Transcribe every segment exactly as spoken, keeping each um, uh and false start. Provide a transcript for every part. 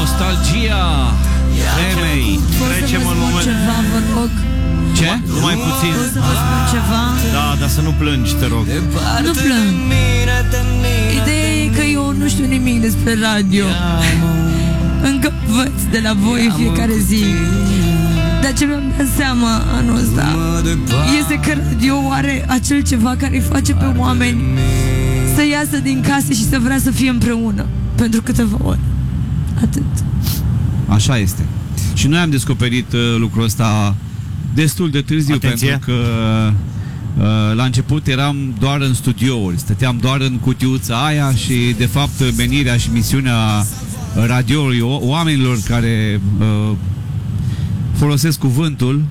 Nostalgia Remei. Trecem în moment. Ceva, vă rog. Ce? Numai puțin. Pot să vă spun ceva? Da, dar să nu plângi, te rog. Nu plâng. Ideea e că eu nu știu nimic despre radio. Încă învăț de la voi în fiecare zi. Dar ce mi-am dat seama anul ăsta este că radio are acel ceva care îi face pe oameni să iasă din case și să vrea să fie împreună pentru câteva ori. Atât. Așa este. Și noi am descoperit uh, lucrul ăsta destul de târziu. Atenție. Pentru că uh, la început eram doar în studiouri, stăteam doar în cutiuța aia și de fapt menirea și misiunea radioului, o, oamenilor care uh, folosesc cuvântul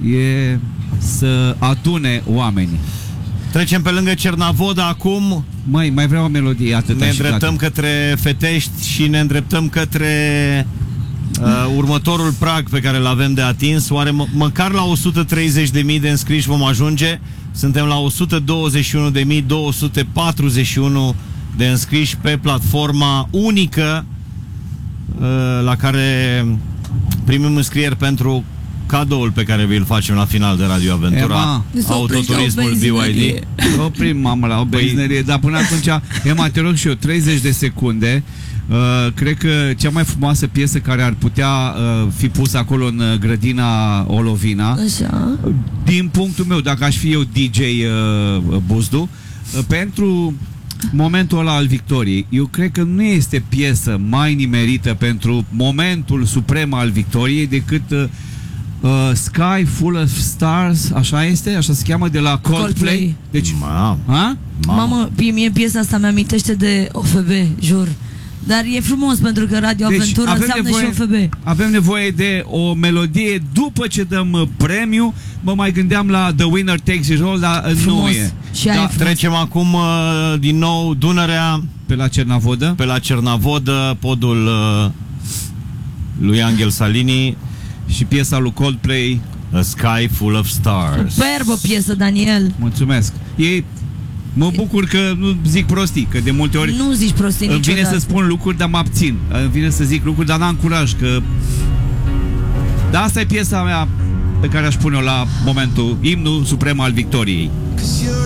e să adune oamenii. Trecem pe lângă Cernavoda acum. Mai, mai vreau o melodie, atât. Ne îndreptăm către Fetești și ne îndreptăm către uh, următorul prag pe care îl avem de atins. Oare mă, măcar la o sută treizeci de mii de înscriși vom ajunge? Suntem la o sută douăzeci și unu de mii două sute patruzeci și unu de înscriși pe platforma unică uh, la care primim înscrieri pentru cadoul pe care vi-l facem la final de Radio Aventura. Ema, autoturismul B Y D. Oprim, mamă, la o benzinărie. Dar până atunci, Ema, te rog și eu, treizeci de secunde. Uh, cred că cea mai frumoasă piesă care ar putea uh, fi pusă acolo în uh, grădina Olovina, Așa. din punctul meu, dacă aș fi eu D J uh, Buzdu, uh, pentru momentul ăla al victoriei, eu cred că nu este piesă mai nimerită pentru momentul suprem al victoriei decât uh, uh, Sky Full of Stars, așa este? Așa se cheamă, de la Coldplay. Coldplay. Deci, Mamă. ha? Mamă, mie piesa asta mi-amintește de O F B, jur. Dar e frumos pentru că Radio Deci, Aventura avem înseamnă nevoie, și O F B. avem nevoie de o melodie după ce dăm uh, premiu. Mă mai gândeam la The Winner Takes It All, dar uh, nu Frumos. e. Și aia e frumos. Trecem acum uh, din nou Dunărea Pe la Cernavodă. pe la Cernavodă, podul uh, lui Angel Salini, Și piesa lui Coldplay. A Sky Full of Stars. Superbă piesă, Daniel. Mulțumesc. E, mă bucur că nu zic prostii, că de multe ori Nu zici prostii îmi vine niciodată. să spun lucruri, dar mă abțin. Îmi vine să zic lucruri, dar n-am curaj, că... Dar asta e piesa mea pe care aș pune-o la momentul, imnul suprem al victoriei.